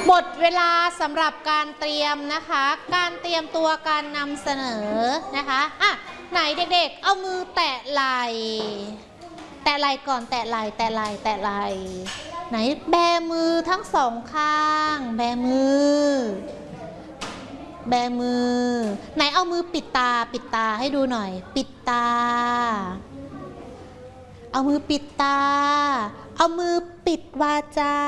หมดเวลาสำหรับการเตรียมนะคะการเตรียมตัวการนำเสนอนะคะอ่ะไหนเด็กๆเอามือแตะไหล่ก่อนแตะไหล่ไหนแบมือทั้งสองข้างแบมือไหนเอามือปิดตาให้ดูหน่อยปิดตาเอามือปิดตาเอามือปิดวาจา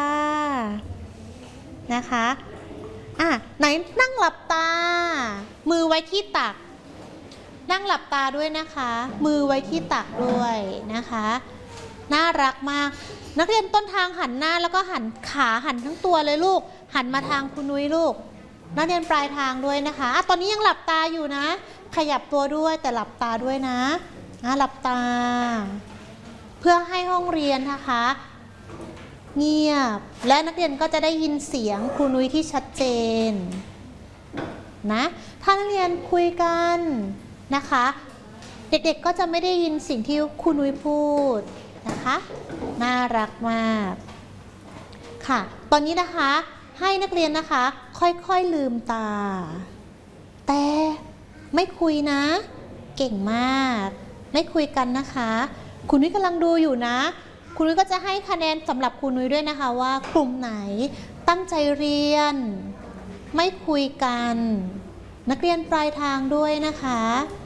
นะคะไหนนั่งหลับตามือไว้ที่ตักนั่งหลับตาด้วยนะคะมือไว้ที่ตักด้วยนะคะน่ารักมากนักเรียนต้นทางหันหน้าแล้วก็หันขาหันทั้งตัวเลยลูกหันมาทางคุณนุ้ยลูกนักเรียนปลายทางด้วยนะคะตอนนี้ยังหลับตาอยู่นะขยับตัวด้วยแต่หลับตาด้วยนะหลับตาเพื่อให้ห้องเรียนนะคะเงียบและนักเรียนก็จะได้ยินเสียงครูนุ้ยที่ชัดเจนนะถ้านักเรียนคุยกันนะคะเด็กๆก็จะไม่ได้ยินสิ่งที่ครูนุ้ยพูดนะคะน่ารักมากค่ะตอนนี้นะคะให้นักเรียนนะคะค่อยๆลืมตาแต่ไม่คุยนะเก่งมากไม่คุยกันนะคะครูนุ้ยกำลังดูอยู่นะครูนุ้ยก็จะให้คะแนนสำหรับครูนุ้ยด้วยนะคะว่ากลุ่มไหนตั้งใจเรียนไม่คุยกันนักเรียนปลายทางด้วยนะคะ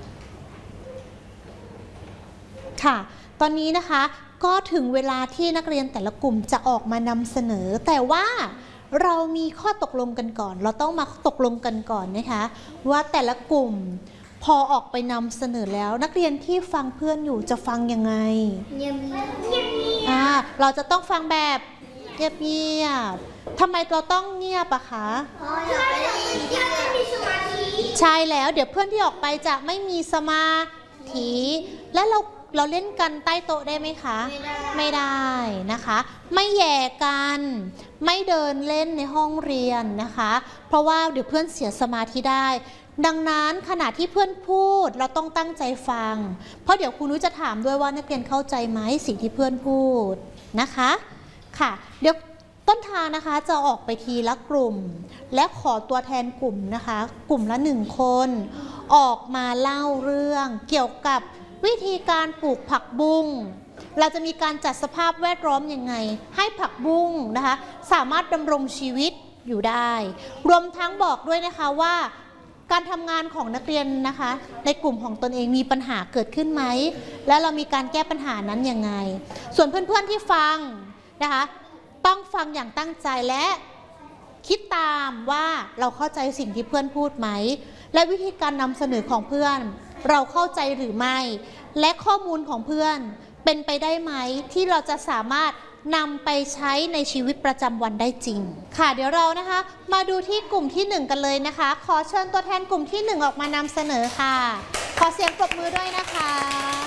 ค่ะตอนนี้นะคะก็ถึงเวลาที่นักเรียนแต่ละกลุ่มจะออกมานำเสนอแต่ว่าเรามีข้อตกลงกันก่อนเราต้องมาตกลงกันก่อนนะคะว่าแต่ละกลุ่มพอออกไปนำเสนอแล้วนักเรียนที่ฟังเพื่อนอยู่จะฟังยังไงเงียบเราจะต้องฟังแบบเงียบทำไมเราต้องเงียบอะคะใช่แล้วเดี๋ยวเพื่อนที่ออกไปจะไม่มีสมาธิและเราเล่นกันใต้โต๊ะได้ไหมคะไม่ได้นะคะไม่แย่กันไม่เดินเล่นในห้องเรียนนะคะเพราะว่าเดี๋ยวเพื่อนเสียสมาธิได้ดังนั้นขณะที่เพื่อนพูดเราต้องตั้งใจฟังเพราะเดี๋ยวครูนุ้ยจะถามด้วยว่านักเรียนเข้าใจไหมสิ่งที่เพื่อนพูดนะคะค่ะเดี๋ยวต้นทางนะคะจะออกไปทีละกลุ่มและขอตัวแทนกลุ่มนะคะกลุ่มละ1คนออกมาเล่าเรื่องเกี่ยวกับวิธีการปลูกผักบุ้งเราจะมีการจัดสภาพแวดล้อมยังไงให้ผักบุ้งนะคะสามารถดำรงชีวิตอยู่ได้รวมทั้งบอกด้วยนะคะว่าการทำงานของนักเรียนนะคะในกลุ่มของตนเองมีปัญหาเกิดขึ้นไหมและเรามีการแก้ปัญหานั้นยังไงส่วนเพื่อนๆที่ฟังนะคะต้องฟังอย่างตั้งใจและคิดตามว่าเราเข้าใจสิ่งที่เพื่อนพูดไหมและวิธีการนำเสนอของเพื่อนเราเข้าใจหรือไม่และข้อมูลของเพื่อนเป็นไปได้ไหมที่เราจะสามารถนำไปใช้ในชีวิตประจำวันได้จริงค่ะเดี๋ยวเรานะคะมาดูที่กลุ่มที่1กันเลยนะคะขอเชิญตัวแทนกลุ่มที่1ออกมานำเสนอค่ะขอเสียงปรบมือด้วยนะคะ